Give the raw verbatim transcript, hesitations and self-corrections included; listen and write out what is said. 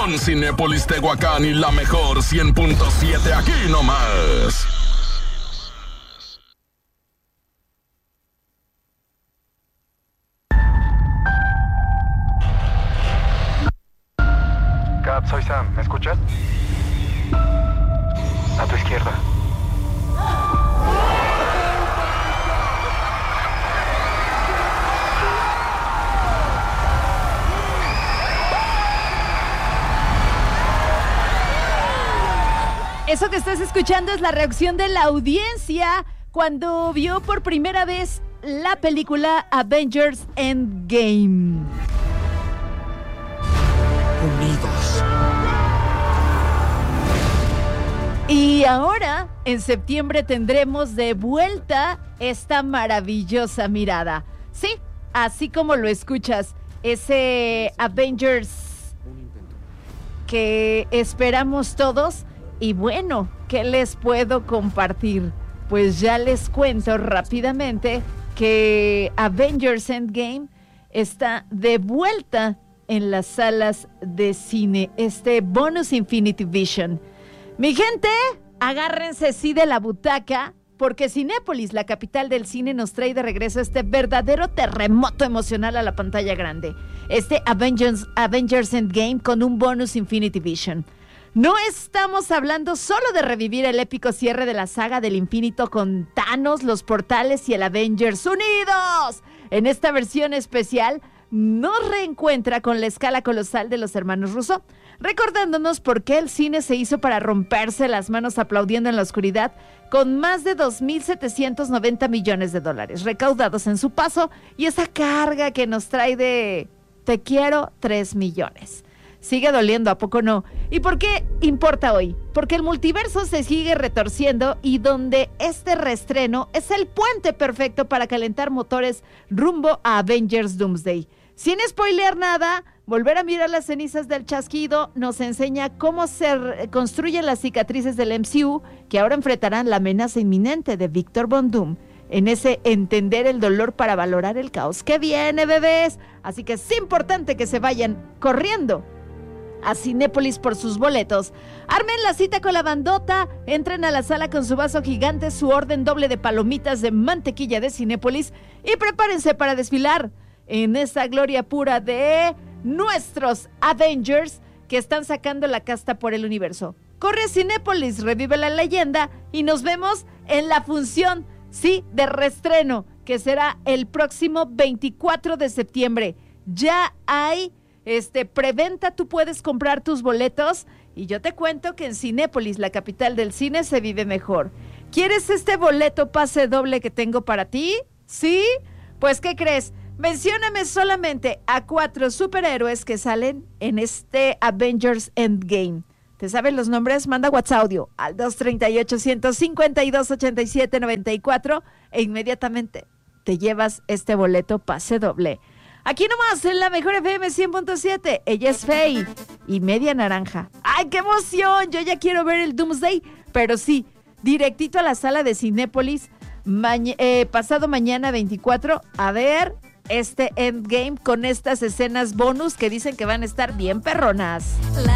con Cinépolis Tehuacán y la mejor cien punto siete aquí nomás. Cap, soy Sam, ¿me escuchas? A tu izquierda. Eso que estás escuchando es la reacción de la audiencia cuando vio por primera vez la película Avengers Endgame. Unidos. Y ahora, en septiembre, tendremos de vuelta esta maravillosa mirada. Sí, así como lo escuchas, ese Avengers que esperamos todos. Y bueno, ¿qué les puedo compartir? Pues ya les cuento rápidamente que Avengers Endgame está de vuelta en las salas de cine, este bonus Infinity Vision. Mi gente, agárrense sí de la butaca, porque Cinépolis, la capital del cine, nos trae de regreso este verdadero terremoto emocional a la pantalla grande. Este Avengers, Avengers Endgame con un bonus Infinity Vision. No estamos hablando solo de revivir el épico cierre de la saga del infinito con Thanos, los portales y el Avengers unidos. En esta versión especial nos reencuentra con la escala colosal de los hermanos Russo, recordándonos por qué el cine se hizo para romperse las manos aplaudiendo en la oscuridad, con más de dos mil setecientos noventa millones de dólares recaudados en su paso y esa carga que nos trae de te quiero tres millones. Sigue doliendo, ¿a poco no? ¿Y por qué importa hoy? Porque el multiverso se sigue retorciendo y donde este reestreno es el puente perfecto para calentar motores rumbo a Avengers Doomsday. Sin spoilear nada, volver a mirar las cenizas del chasquido nos enseña cómo se construyen las cicatrices del M C U que ahora enfrentarán la amenaza inminente de Victor Von Doom. En ese entender el dolor para valorar el caos que viene, bebés. Así que es importante que se vayan corriendo a Cinépolis por sus boletos. Armen la cita con la bandota, entren a la sala con su vaso gigante, su orden doble de palomitas de mantequilla de Cinépolis y prepárense para desfilar en esa gloria pura de nuestros Avengers que están sacando la casta por el universo. Corre a Cinépolis, revive la leyenda y nos vemos en la función, sí, de reestreno, que será el próximo veinticuatro de septiembre. Ya hay Este, preventa, tú puedes comprar tus boletos y yo te cuento que en Cinépolis, la capital del cine, se vive mejor. ¿Quieres este boleto pase doble que tengo para ti? ¿Sí? Pues, ¿qué crees? Mencióname solamente a cuatro superhéroes que salen en este Avengers Endgame. ¿Te sabes los nombres? Manda WhatsApp audio al dos treinta y ocho, ciento cincuenta y dos, ochenta y siete, noventa y cuatro e inmediatamente te llevas este boleto pase doble. Aquí nomás, en la mejor F M cien punto siete, ella es Faye y media naranja. ¡Ay, qué emoción! Yo ya quiero ver el Doomsday, pero sí, directito a la sala de Cinépolis, ma- eh, pasado mañana veinticuatro, a ver este Endgame con estas escenas bonus que dicen que van a estar bien perronas. La